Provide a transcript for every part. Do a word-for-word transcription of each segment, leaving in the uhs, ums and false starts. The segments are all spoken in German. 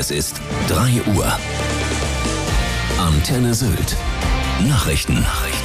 Es ist drei Uhr. Antenne Sylt. Nachrichten. Nachrichten.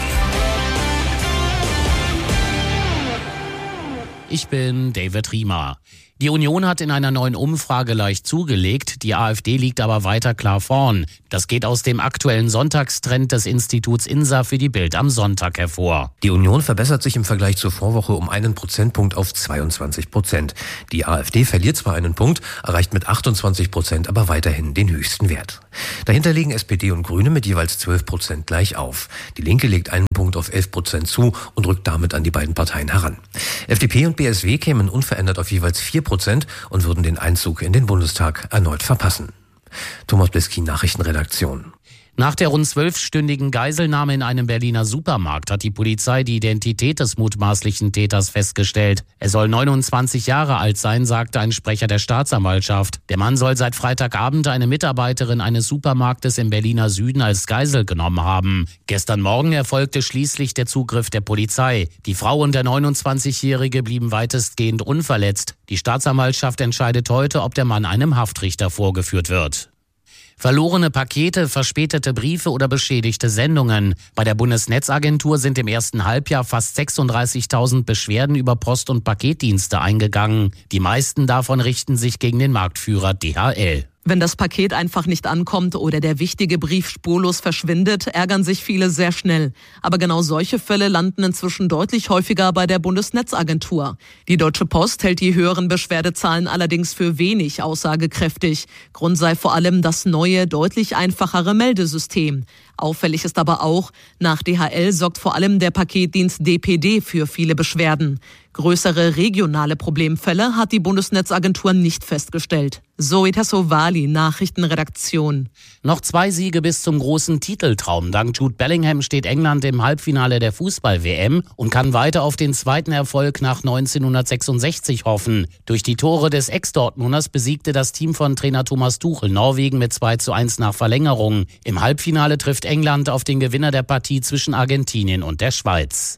Ich bin David Riemer. Die Union hat in einer neuen Umfrage leicht zugelegt, die AfD liegt aber weiter klar vorn. Das geht aus dem aktuellen Sonntagstrend des Instituts INSA für die Bild am Sonntag hervor. Die Union verbessert sich im Vergleich zur Vorwoche um einen Prozentpunkt auf zweiundzwanzig Prozent. Die AfD verliert zwar einen Punkt, erreicht mit achtundzwanzig Prozent aber weiterhin den höchsten Wert. Dahinter legen S P D und Grüne mit jeweils zwölf Prozent gleich auf. Die Linke legt einen Punkt auf elf Prozent zu und rückt damit an die beiden Parteien heran. F D P und B S W kämen unverändert auf jeweils vier Prozent und würden den Einzug in den Bundestag erneut verpassen. Thomas Bliski, Nachrichtenredaktion. Nach der rund zwölfstündigen Geiselnahme in einem Berliner Supermarkt hat die Polizei die Identität des mutmaßlichen Täters festgestellt. Er soll neunundzwanzig Jahre alt sein, sagte ein Sprecher der Staatsanwaltschaft. Der Mann soll seit Freitagabend eine Mitarbeiterin eines Supermarktes im Berliner Süden als Geisel genommen haben. Gestern Morgen erfolgte schließlich der Zugriff der Polizei. Die Frau und der neunundzwanzigjährige blieben weitestgehend unverletzt. Die Staatsanwaltschaft entscheidet heute, ob der Mann einem Haftrichter vorgeführt wird. Verlorene Pakete, verspätete Briefe oder beschädigte Sendungen. Bei der Bundesnetzagentur sind im ersten Halbjahr fast sechsunddreißigtausend Beschwerden über Post- und Paketdienste eingegangen. Die meisten davon richten sich gegen den Marktführer D H L. Wenn das Paket einfach nicht ankommt oder der wichtige Brief spurlos verschwindet, ärgern sich viele sehr schnell. Aber genau solche Fälle landen inzwischen deutlich häufiger bei der Bundesnetzagentur. Die Deutsche Post hält die höheren Beschwerdezahlen allerdings für wenig aussagekräftig. Grund sei vor allem das neue, deutlich einfachere Meldesystem. Auffällig ist aber auch, nach D H L sorgt vor allem der Paketdienst D P D für viele Beschwerden. Größere regionale Problemfälle hat die Bundesnetzagentur nicht festgestellt. Zoe Tassovali, Nachrichtenredaktion. Noch zwei Siege bis zum großen Titeltraum. Dank Jude Bellingham steht England im Halbfinale der Fußball-W M und kann weiter auf den zweiten Erfolg nach neunzehnhundertsechsundsechzig hoffen. Durch die Tore des Ex-Dortmunders besiegte das Team von Trainer Thomas Tuchel Norwegen mit zwei zu eins nach Verlängerung. Im Halbfinale trifft England auf den Gewinner der Partie zwischen Argentinien und der Schweiz.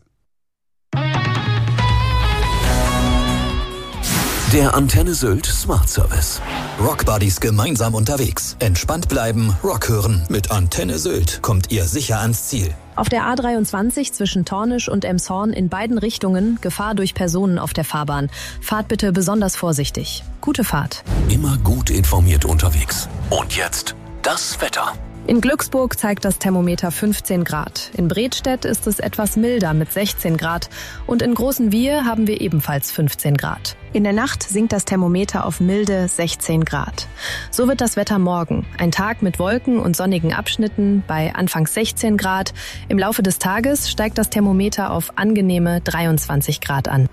Der Antenne Sylt Smart Service. Rock Buddies gemeinsam unterwegs. Entspannt bleiben, Rock hören. Mit Antenne Sylt kommt ihr sicher ans Ziel. Auf der A dreiundzwanzig zwischen Tornisch und Emshorn in beiden Richtungen Gefahr durch Personen auf der Fahrbahn. Fahrt bitte besonders vorsichtig. Gute Fahrt. Immer gut informiert unterwegs. Und jetzt das Wetter. In Glücksburg zeigt das Thermometer fünfzehn Grad. In Bredstedt ist es etwas milder mit sechzehn Grad. Und in Großenwiehe haben wir ebenfalls fünfzehn Grad. In der Nacht sinkt das Thermometer auf milde sechzehn Grad. So wird das Wetter morgen. Ein Tag mit Wolken und sonnigen Abschnitten bei anfangs sechzehn Grad. Im Laufe des Tages steigt das Thermometer auf angenehme dreiundzwanzig Grad an.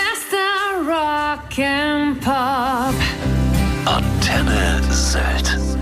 Bester Rock and Pop. Antenne Sylt.